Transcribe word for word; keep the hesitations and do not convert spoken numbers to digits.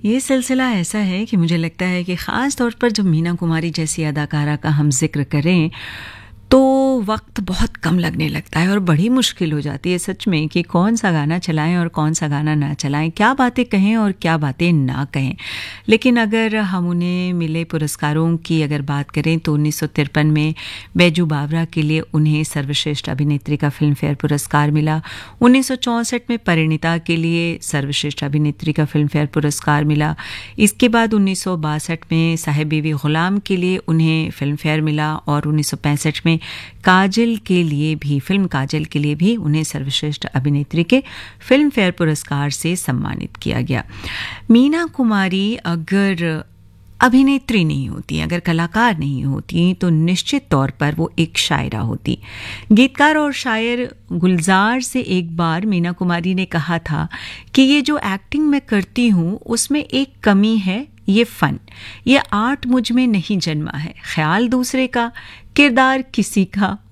ये सिलसिला ऐसा है कि मुझे लगता है कि ख़ास तौर पर जब मीना कुमारी जैसी अदाकारा का हम जिक्र करें तो वक्त बहुत कम लगने लगता है और बड़ी मुश्किल हो जाती है सच में कि कौन सा गाना चलाएं और कौन सा गाना ना चलाएं, क्या बातें कहें और क्या बातें ना कहें। लेकिन अगर हम उन्हें मिले पुरस्कारों की अगर बात करें तो उन्नीस सौ तिरपन में बैजू बावरा के लिए उन्हें सर्वश्रेष्ठ अभिनेत्री का फिल्म फेयर पुरस्कार मिला। उन्नीस सौ चौंसठ में परिणीता के लिए सर्वश्रेष्ठ अभिनेत्री का फिल्म फेयर पुरस्कार मिला। इसके बाद उन्नीस सौ बासठ में साहिब बीवी गुलाम के लिए उन्हें फिल्म फेयर मिला और उन्नीस सौ पैंसठ में काजल के लिए भी फिल्म काजल के लिए भी उन्हें सर्वश्रेष्ठ अभिनेत्री के फिल्म फेयर पुरस्कार से सम्मानित किया गया। मीना कुमारी अगर अभिनेत्री नहीं होती, अगर कलाकार नहीं होती तो निश्चित तौर पर वो एक शायरा होती। गीतकार और शायर गुलजार से एक बार मीना कुमारी ने कहा था कि ये जो एक्टिंग मैं करती हूँ उसमें एक कमी है, ये फन, ये आर्ट मुझ में नहीं जन्मा है। ख्याल दूसरे का, किरदार किसी का,